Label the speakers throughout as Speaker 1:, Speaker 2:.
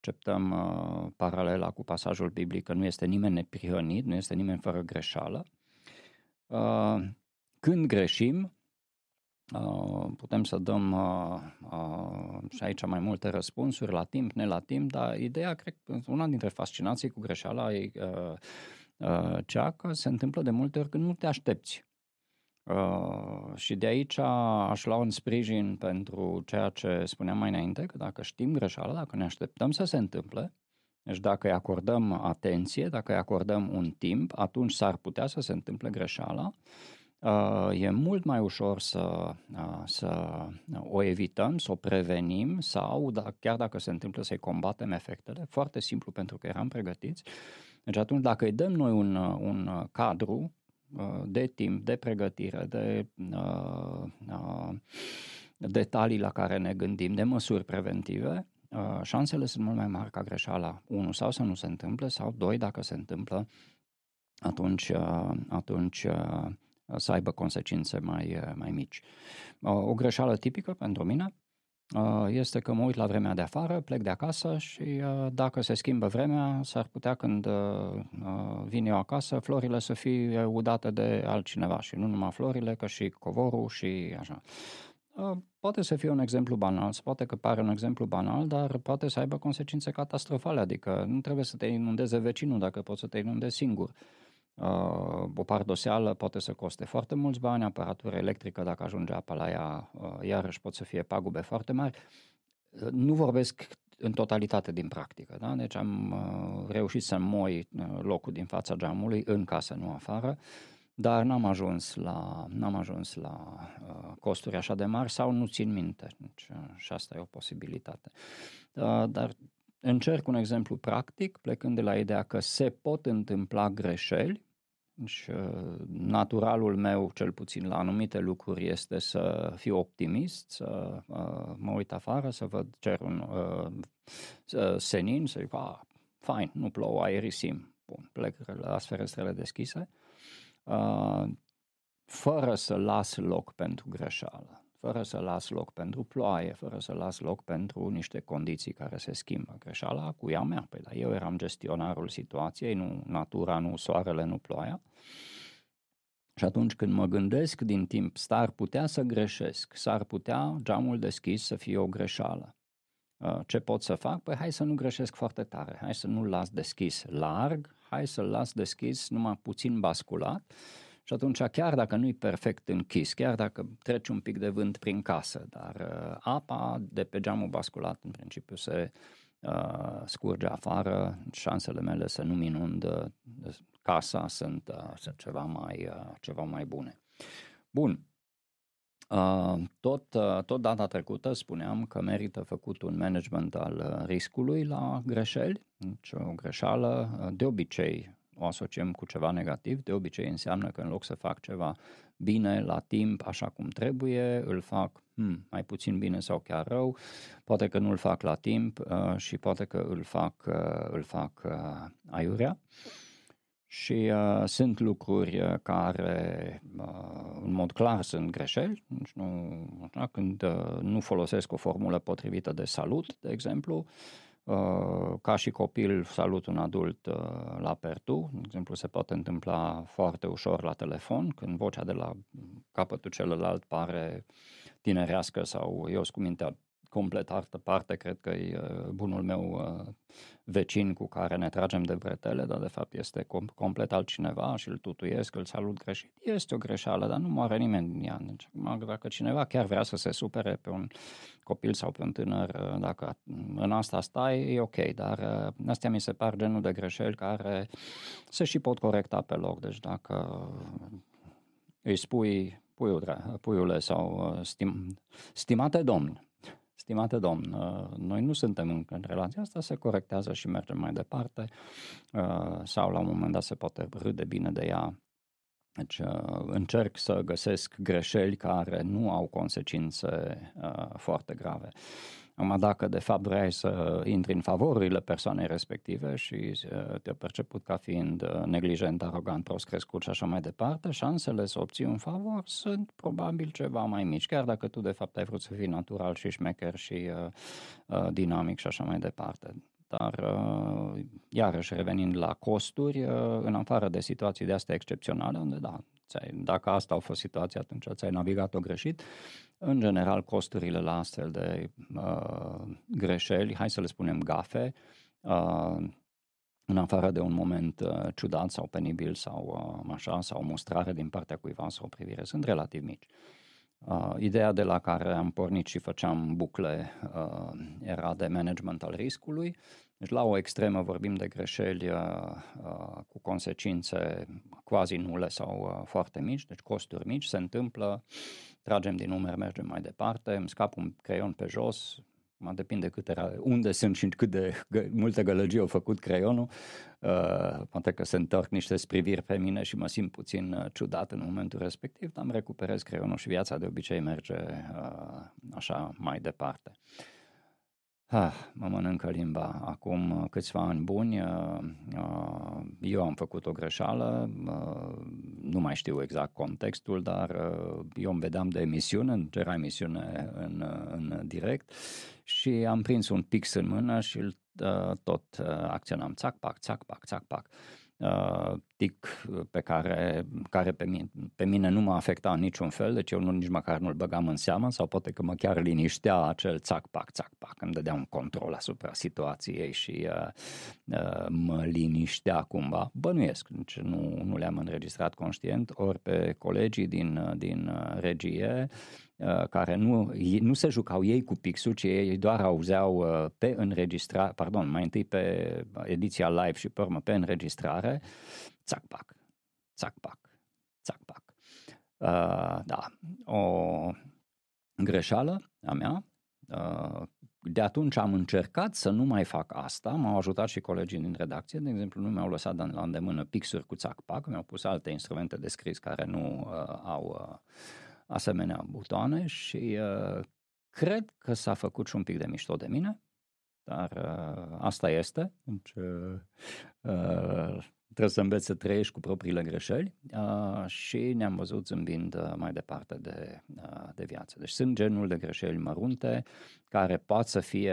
Speaker 1: acceptăm paralela cu pasajul biblic că nu este nimeni neprihănit, nu este nimeni fără greșeală. Când greșim, putem să dăm și aici mai multe răspunsuri, la timp, ne la timp, dar ideea, cred că una dintre fascinații cu greșeala e cea că se întâmplă de multe ori când nu te aștepți. Și de aici aș lua un sprijin pentru ceea ce spuneam mai înainte, că dacă știm greșeala, dacă ne așteptăm să se întâmple, deci dacă îi acordăm atenție, dacă îi acordăm un timp, atunci s-ar putea să se întâmple greșeala. E mult mai ușor să o evităm, să o prevenim sau chiar dacă se întâmplă să-i combatem efectele, foarte simplu pentru că eram pregătiți. Deci atunci dacă îi dăm noi un cadru de timp, de pregătire, de detalii la care ne gândim, de măsuri preventive, șansele sunt mult mai mari ca greșeala, 1, sau să nu se întâmple, sau 2, dacă se întâmplă, atunci să aibă consecințe mai mici. O greșeală tipică pentru mine este că mă uit la vremea de afară, plec de acasă și dacă se schimbă vremea, s-ar putea când vin eu acasă, florile să fie udate de altcineva și nu numai florile, că și covorul și așa. Poate să fie un exemplu banal, poate că pare un exemplu banal, dar poate să aibă consecințe catastrofale, adică nu trebuie să te inundeze vecinul dacă poți să te inundezi singur. O pardoseală poate să coste foarte mulți bani, aparatură electrică, dacă ajunge apa la ea, iarăși pot să fie pagube foarte mari. Nu vorbesc în totalitate din practică, da? Deci am reușit să moi locul din fața geamului în casă, nu afară, dar n-am ajuns la costuri așa de mari sau nu țin minte. Deci, și asta e o posibilitate. Dar încerc un exemplu practic, plecând de la ideea că se pot întâmpla greșeli. Deci, naturalul meu, cel puțin la anumite lucruri, este să fiu optimist, să mă uit afară, să văd cerul senin, să zic, fain, nu plouă, aerisim. Bun, plec, las ferestrele deschise, fără să las loc pentru greșeală, fără să las loc pentru ploaie, fără să las loc pentru niște condiții care se schimbă. Greșeala cu ea mea, dar eu eram gestionarul situației, nu natura, nu soarele, nu ploaia. Și atunci când mă gândesc din timp, s-ar putea să greșesc, s-ar putea geamul deschis să fie o greșeală. Ce pot să fac? Păi hai să nu greșesc foarte tare, hai să nu-l las deschis larg, hai să-l las deschis numai puțin basculat. Și atunci, chiar dacă nu e perfect închis, chiar dacă trece un pic de vânt prin casă, dar apa de pe geamul basculat în principiu se scurge afară, șansele mele să nu-mi inundă casa sunt ceva mai bune. Bun. Tot data trecută spuneam că merită făcut un management al riscului la greșeli. Deci o greșeală de obicei o asociem cu ceva negativ, de obicei înseamnă că în loc să fac ceva bine, la timp, așa cum trebuie, îl fac mai puțin bine sau chiar rău, poate că nu îl fac la timp și poate că îl fac aiurea. Și sunt lucruri care în mod clar sunt greșeli, deci când nu folosesc o formulă potrivită de salut, de exemplu, ca și copil salut un adult la per tu, de exemplu se poate întâmpla foarte ușor la telefon, când vocea de la capătul celălalt pare tinerească sau eu sunt cu mintea complet altă parte, cred că e bunul meu vecin cu care ne tragem de bretele, dar de fapt este complet altcineva și îl tutuiesc, îl salut greșit. Este o greșeală, dar nu moare nimeni din ea. Deci, dacă cineva chiar vrea să se supere pe un copil sau pe un tânăr, dacă în asta stai, e ok, dar astea mi se par genul de greșeli care se și pot corecta pe loc. Deci dacă îi spui puiule sau stimate domn, noi nu suntem în relația asta, se corectează și mergem mai departe sau la un moment dat se poate râde bine de ea. Deci încerc să găsesc greșeli care nu au consecințe foarte grave. Acum, dacă de fapt vrei să intri în favorile persoanei respective și te-ai perceput ca fiind neglijent, arogant, prost crescut și așa mai departe, șansele să obții un favor sunt probabil ceva mai mici, chiar dacă tu de fapt ai vrut să fii natural și șmecher și dinamic și așa mai departe. dar iarăși revenind la costuri, în afară de situații de astea excepționale, unde dacă asta a fost situația, atunci ți-ai navigat-o greșit. În general, costurile la astfel de greșeli, hai să le spunem gafe, în afară de un moment ciudat sau penibil sau o mustrare din partea cuiva sau o privire, sunt relativ mici. Ideea de la care am pornit și făceam bucle era de management al riscului. Deci la o extremă vorbim de greșeli cu consecințe quasi nule sau foarte mici, deci costuri mici, se întâmplă, tragem din numeri, mergem mai departe, îmi scap un creion pe jos, mă depinde unde sunt și cât de multe gălăgii au făcut creionul, poate că se întorc niște priviri pe mine și mă simt puțin ciudat în momentul respectiv, dar îmi recuperez creionul și viața de obicei merge așa mai departe. Mă mănâncă limba. Acum câțiva ani buni, eu am făcut o greșeală, nu mai știu exact contextul, dar eu îmi vedeam de emisiune, era emisiune în direct și am prins un pix în mână și tot acționam țac-pac, țac-pac, țac-pac. Tic care pe mine nu m-a afectat în niciun fel, deci eu nici măcar nu-l băgam în seamă sau poate că mă chiar liniștea acel țac-pac, țac-pac, îmi dădea un control asupra situației și mă liniștea cumva. Bănuiesc, deci nu le-am înregistrat conștient, ori pe colegii din regie care nu se jucau ei cu pixul, ci ei doar auzeau pe înregistrare, mai întâi pe ediția live și pe urmă pe înregistrare, țac-pac, țac-pac, țac-pac. Da, o greșeală a mea. De atunci am încercat să nu mai fac asta, m-au ajutat și colegii din redacție, de exemplu nu mi-au lăsat la îndemână pixuri cu țac-pac, mi-au pus alte instrumente de scris care nu au asemenea butoane și cred că s-a făcut și un pic de mișto de mine, dar asta este, deci trebuie să înveți să trăiești cu propriile greșeli și ne-am văzut zâmbind mai departe de viață. Deci sunt genul de greșeli mărunte care pot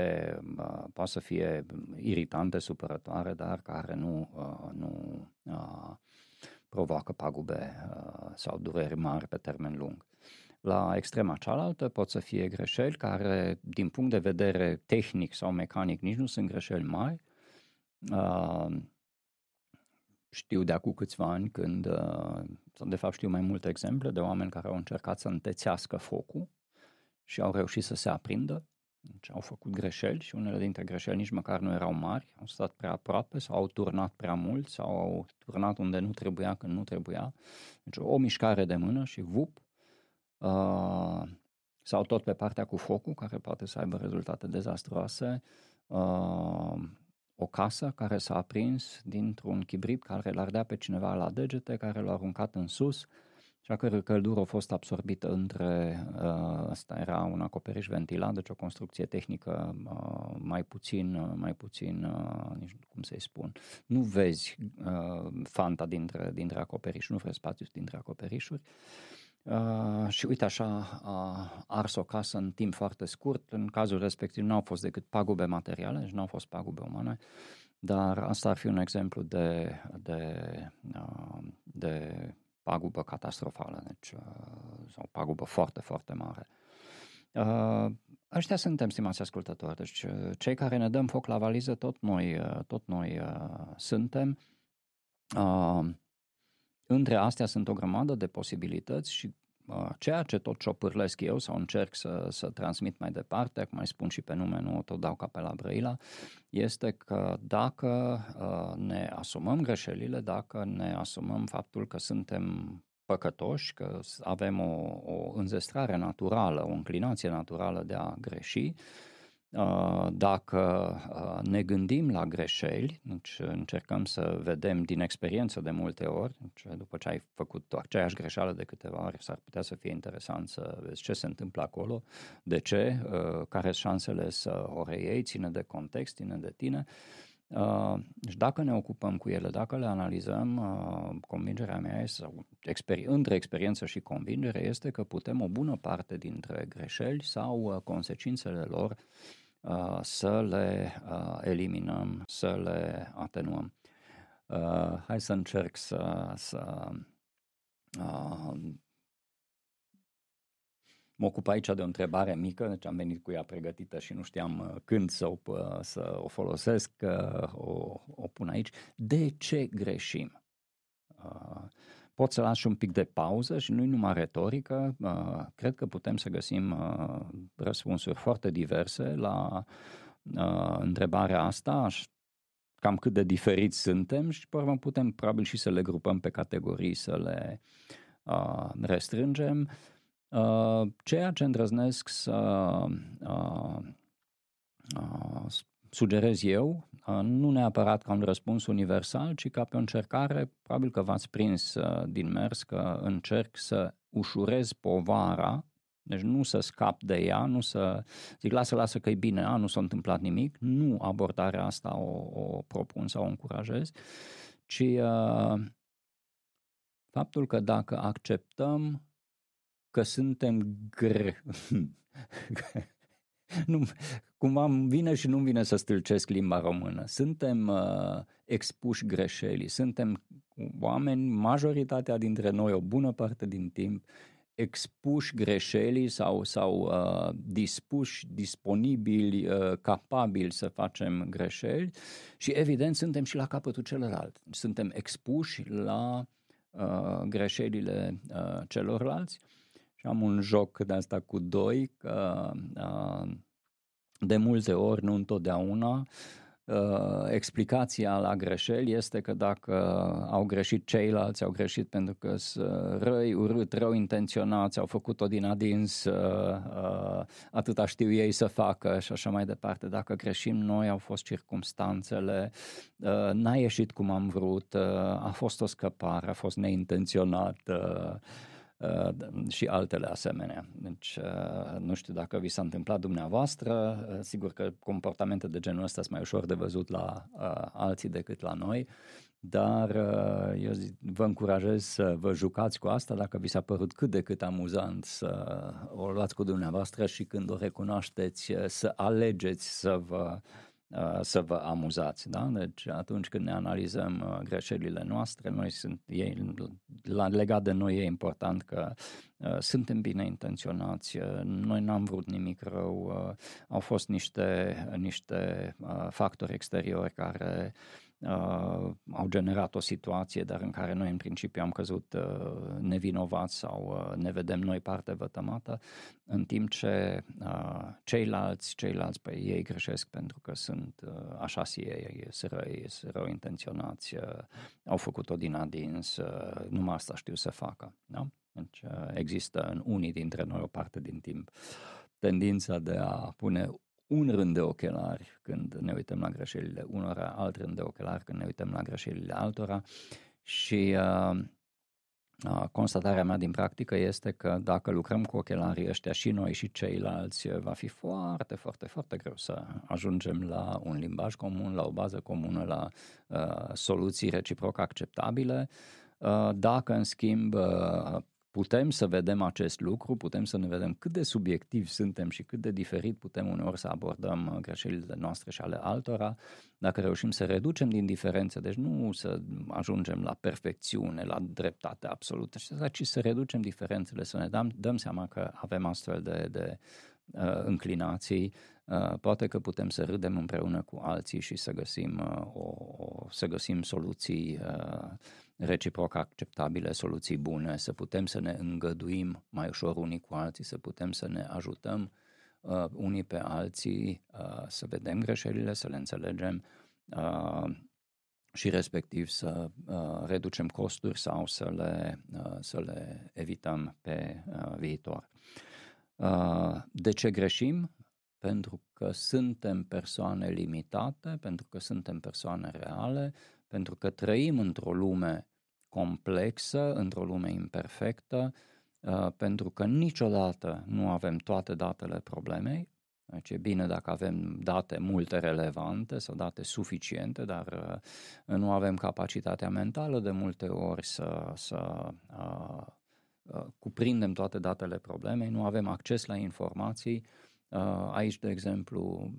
Speaker 1: să fie iritante, supărătoare, dar care nu provoacă pagube sau dureri mari pe termen lung. La extrema cealaltă pot să fie greșeli care, din punct de vedere tehnic sau mecanic, nici nu sunt greșeli mari. Știu de acum câțiva ani de fapt știu mai multe exemple de oameni care au încercat să întețească focul și au reușit să se aprindă. Deci au făcut greșeli și unele dintre greșeli nici măcar nu erau mari, au stat prea aproape sau au turnat prea mult sau au turnat unde nu trebuia când nu trebuia. Deci o mișcare de mână și vup, sau tot pe partea cu focul, care poate să aibă rezultate dezastroase, o casă care s-a aprins dintr-un chibrit care l-ar dea pe cineva la degete, care l-a aruncat în sus și a cărui căldură a fost absorbită asta era un acoperiș ventilat, deci o construcție tehnică mai puțin, nici cum să-i spun, nu vezi fanta dintre acoperiș, nu vezi spațiu dintre acoperișuri. Și uite așa a ars o casă în timp foarte scurt. În cazul respectiv nu au fost decât pagube materiale, deci nu au fost pagube umane, dar asta ar fi un exemplu de pagubă catastrofală, deci, sau pagubă foarte, foarte mare. Ăștia suntem, stimați ascultători, deci cei care ne dăm foc la valiză, tot noi suntem. Între astea sunt o grămadă de posibilități și ceea ce tot ciopârlesc eu sau încerc să transmit mai departe, cum mai spun și pe nume, nu o tot dau ca pe la Brăila, este că dacă ne asumăm greșelile, dacă ne asumăm faptul că suntem păcătoși, că avem o înzestrare naturală, o înclinație naturală de a greși, dacă ne gândim la greșeli, deci încercăm să vedem din experiență de multe ori, deci după ce ai făcut aceeași greșeală de câteva ori, s-ar putea să fie interesant să vezi ce se întâmplă acolo, de ce, care sunt șansele să o reiei, ține de context, ține de tine. Deci dacă ne ocupăm cu ele, dacă le analizăm, convingerea mea este, între experiență și convingere, este că putem o bună parte dintre greșeli sau consecințele lor să le eliminăm, să le atenuăm. Hai să încerc să mă ocup aici de o întrebare mică, deci am venit cu ea pregătită și nu știam când să o folosesc, o pun aici. De ce greșim? Pot să las și un pic de pauză și nu-i numai retorică, cred că putem să găsim răspunsuri foarte diverse la întrebarea asta, cam cât de diferiți suntem și pe urmă putem probabil și să le grupăm pe categorii, să le restrângem. Ceea ce îndrăznesc să sugerez eu, nu neapărat ca un răspuns universal, ci ca pe o încercare, probabil că v-ați prins din mers, că încerc să ușurez povara, deci nu să scap de ea, nu să zic lasă că e bine, nu s-a întâmplat nimic, nu abordarea asta o propun sau o încurajez, ci faptul că dacă acceptăm că suntem nu, cumva îmi vine și nu-mi vine să stâlcesc limba română. Suntem expuși greșelii, suntem oameni, majoritatea dintre noi, o bună parte din timp, expuși greșelii sau dispuși, disponibili, capabili să facem greșeli și evident suntem și la capătul celălalt. Suntem expuși la greșelile celorlalți. Și am un joc de asta cu doi, că de multe ori, nu întotdeauna, explicația la greșeli este că dacă au greșit ceilalți, au greșit pentru că sunt răi, urât, rău intenționați, au făcut-o din adins, atâta știu ei să facă și așa mai departe. Dacă greșim noi, au fost circumstanțele, n-a ieșit cum am vrut, a fost o scăpare, a fost neintenționat, și altele asemenea. Deci nu știu dacă vi s-a întâmplat dumneavoastră, sigur că comportamente de genul ăsta sunt mai ușor de văzut la alții decât la noi, dar eu vă încurajez să vă jucați cu asta, dacă vi s-a părut cât de cât amuzant să o luați cu dumneavoastră și când o recunoașteți să alegeți să vă amuzați, da? Deci atunci când ne analizăm greșelile noastre, legat de noi e important că suntem bine intenționați, noi n-am vrut nimic rău, au fost niște factori exteriori care au generat o situație, dar în care noi în principiu am căzut nevinovați sau ne vedem noi parte vătămată, în timp ce ceilalți pe ei greșesc pentru că sunt așa și ei, sunt rău intenționați, au făcut-o din adins, numai asta știu să facă. Da? Deci există în unii dintre noi o parte din timp tendința de a pune un rând de ochelari când ne uităm la greșelile unora, alt rând de ochelari când ne uităm la greșelile altora și constatarea mea din practică este că dacă lucrăm cu ochelarii ăștia și noi și ceilalți, va fi foarte, foarte, foarte greu să ajungem la un limbaj comun, la o bază comună, la soluții reciproc acceptabile. Dacă, în schimb, putem să vedem acest lucru, putem să ne vedem cât de subiectivi suntem și cât de diferit putem uneori să abordăm greșelile noastre și ale altora, dacă reușim să reducem din diferențe, deci nu să ajungem la perfecțiune, la dreptate absolută, ci să reducem diferențele, să ne dăm seama că avem astfel de înclinații, poate că putem să râdem împreună cu alții și să găsim soluții reciproc acceptabile, soluții bune, să putem să ne îngăduim mai ușor unii cu alții, să putem să ne ajutăm unii pe alții, să vedem greșelile, să le înțelegem și respectiv să reducem costuri sau să le evităm pe viitor. De ce greșim? Pentru că suntem persoane limitate, pentru că suntem persoane reale, pentru că trăim într-o lume complexă, într-o lume imperfectă, pentru că niciodată nu avem toate datele problemei. Deci e bine dacă avem date multe relevante sau date suficiente, dar nu avem capacitatea mentală de multe ori să cuprindem toate datele problemei, nu avem acces la informații Aici, de exemplu,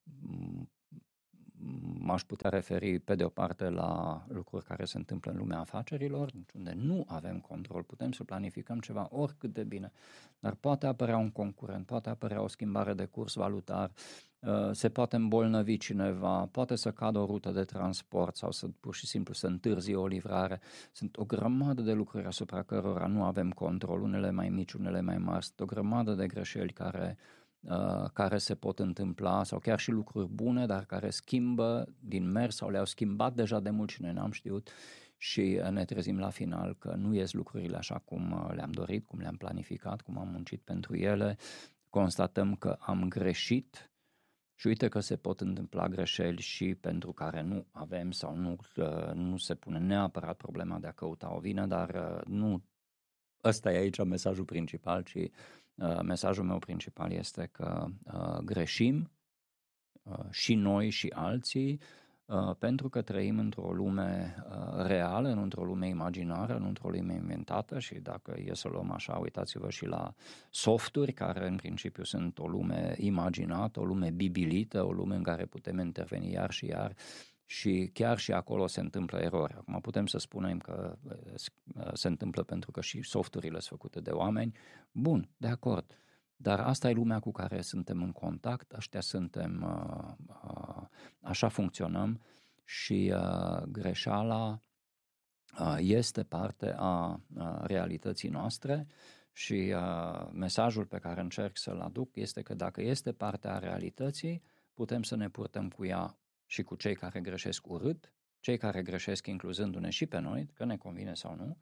Speaker 1: m-aș putea referi pe de o parte la lucruri care se întâmplă în lumea afacerilor, unde nu avem control, putem să planificăm ceva oricât de bine, dar poate apărea un concurent, poate apărea o schimbare de curs valutar, se poate îmbolnăvi cineva, poate să cadă o rută de transport sau să pur și simplu să întârzie o livrare. Sunt o grămadă de lucruri asupra cărora nu avem control, unele mai mici, unele mai mari, sunt o grămadă de greșeli care se pot întâmpla sau chiar și lucruri bune, dar care schimbă din mers sau le-au schimbat deja de mult și noi n-am știut și ne trezim la final că nu ies lucrurile așa cum le-am dorit, cum le-am planificat, cum am muncit pentru ele. Constatăm că am greșit și uite că se pot întâmpla greșeli și pentru care nu avem sau nu se pune neapărat problema de a căuta o vină, dar nu ăsta e aici mesajul principal, ci mesajul meu principal este că greșim și noi și alții pentru că trăim într-o lume reală, nu într-o lume imaginară, nu într-o lume inventată și dacă e să luăm așa, uitați-vă și la softuri care în principiu sunt o lume imaginată, o lume bibilită, o lume în care putem interveni iar și iar și chiar și acolo se întâmplă erori. Acum putem să spunem că se întâmplă pentru că și softurile sunt făcute de oameni. Bun, de acord. Dar asta e lumea cu care suntem în contact, ăștia suntem, așa funcționăm și greșeala este parte a realității noastre și mesajul pe care încerc să-l aduc este că dacă este parte a realității, putem să ne purtăm cu ea și cu cei care greșesc urât, cei care greșesc incluzându-ne și pe noi, că ne convine sau nu,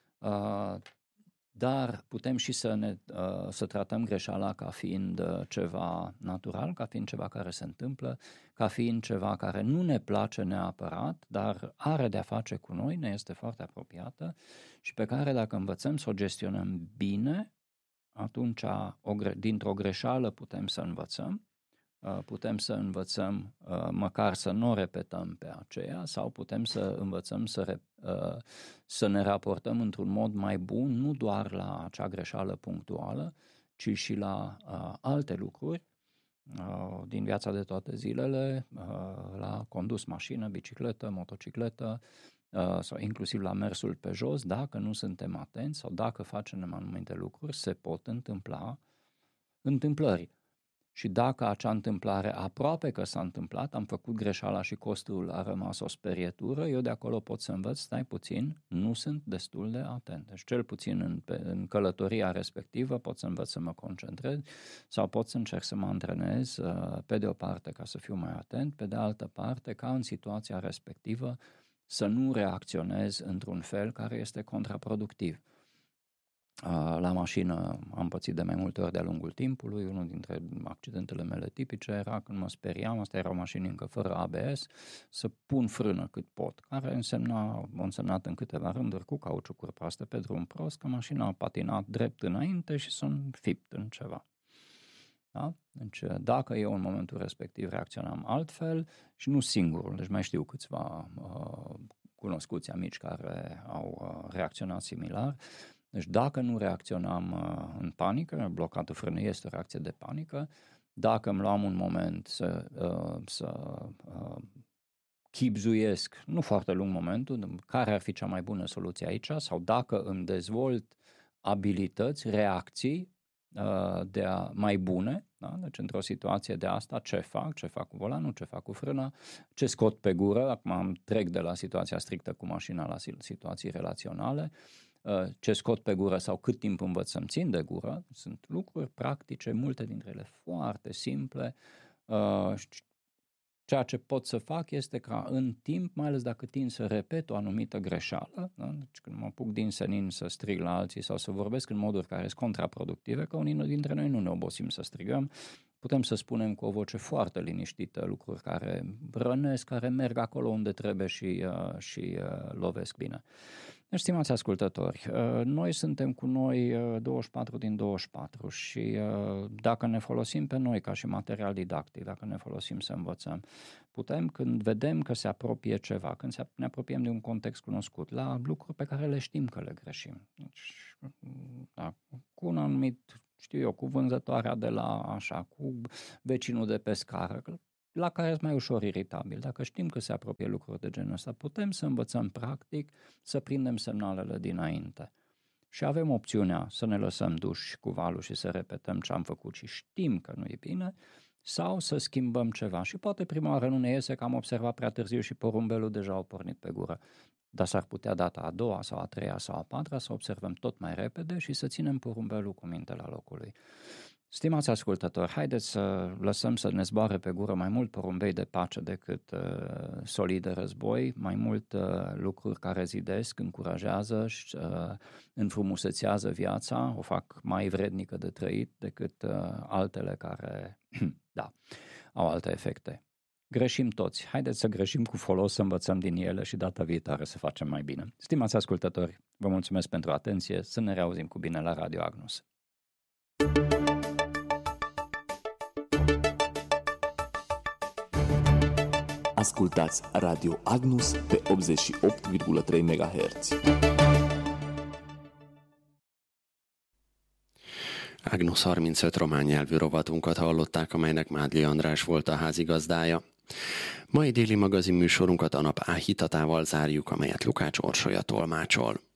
Speaker 1: dar putem și să tratăm greșeala ca fiind ceva natural, ca fiind ceva care se întâmplă, ca fiind ceva care nu ne place neapărat, dar are de-a face cu noi, ne este foarte apropiată și pe care dacă învățăm să o gestionăm bine, atunci dintr-o greșeală putem să învățăm. Putem să învățăm măcar să nu o repetăm pe aceea sau putem să învățăm să ne raportăm într-un mod mai bun, nu doar la acea greșeală punctuală, ci și la alte lucruri din viața de toate zilele, la condus mașină, bicicletă, motocicletă sau inclusiv la mersul pe jos. Dacă nu suntem atenți sau dacă facem anumite lucruri, se pot întâmpla întâmplări. Și dacă acea întâmplare aproape că s-a întâmplat, am făcut greșeala și costul a rămas o sperietură, eu de acolo pot să învăț, stai puțin, nu sunt destul de atent. Deci cel puțin în călătoria respectivă pot să învăț să mă concentrez sau pot să încerc să mă antrenez pe de o parte ca să fiu mai atent, pe de altă parte ca în situația respectivă să nu reacționez într-un fel care este contraproductiv. La mașină am pățit de mai multe ori de-a lungul timpului. Unul dintre accidentele mele tipice era când mă speriam, asta era o mașină încă fără ABS, să pun frână cât pot, care a însemnat în câteva rânduri cu cauciucuri proaste pe drum prost, că mașina a patinat drept înainte și s-a înfipt în ceva. Da? Deci dacă eu în momentul respectiv reacționam altfel și nu singurul, deci mai știu câțiva cunoscuți amici care au reacționat similar. Deci dacă nu reacționam în panică, blocatul frânei este o reacție de panică, dacă îmi luam un moment să chibzuiesc, nu foarte lung momentul, care ar fi cea mai bună soluție aici, sau dacă îmi dezvolt abilități, reacții mai bune, da? Deci într-o situație de asta ce fac cu volanul, ce fac cu frâna, ce scot pe gură, acum trec de la situația strictă cu mașina la situații relaționale, ce scot pe gură sau cât timp învăț să-mi țin de gură, sunt lucruri practice, multe dintre ele foarte simple. Ceea ce pot să fac este ca în timp, mai ales dacă tind să repet o anumită greșeală, da? Deci când mă apuc din senin să strig la alții sau să vorbesc în moduri care sunt contraproductive, că unii dintre noi nu ne obosim să strigăm, putem să spunem cu o voce foarte liniștită lucruri care rănesc, care merg acolo unde trebuie și lovesc bine. Deci, stimați ascultători, noi suntem cu noi 24 din 24 și dacă ne folosim pe noi ca și material didactic, dacă ne folosim să învățăm, putem, când vedem că se apropie ceva, când ne apropiem de un context cunoscut, la lucruri pe care le știm că le greșim. Deci, da, cu un anumit știu eu, cu vânzătoarea de la așa, cu vecinul de pe scară, la care e mai ușor iritabil. Dacă știm că se apropie lucruri de genul ăsta, putem să învățăm practic să prindem semnalele dinainte. Și avem opțiunea să ne lăsăm duși cu valul și să repetăm ce am făcut și știm că nu e bine, sau să schimbăm ceva. Și poate prima oară nu ne iese că am observat prea târziu și porumbelul deja au pornit pe gură. Dar s-ar putea data a doua sau a treia sau a patra să observăm tot mai repede și să ținem porumbelul cu minte la locul lui. Stimați ascultători, haideți să lăsăm să ne zboare pe gură mai mult porumbei de pace decât solii de război, mai mult lucruri care zidesc, încurajează și înfrumusețează viața, o fac mai vrednică de trăit decât altele care au alte efecte. Greșim toți, haideți să greșim cu folos, să învățăm din ele și data viitoare să facem mai bine. Stimați ascultători, vă mulțumesc pentru atenție, să ne reauzim cu bine la Radio Agnus.
Speaker 2: Ascultați Radio Agnus pe 88,3 MHz.
Speaker 3: Agnus 35 román nyelvű rovatunkat hallották, amelynek Mádli András volt a házigazdája. Mai déli magazin műsorunkat a nap áhítatával zárjuk, amelyet Lukács Orsolya tolmácsol.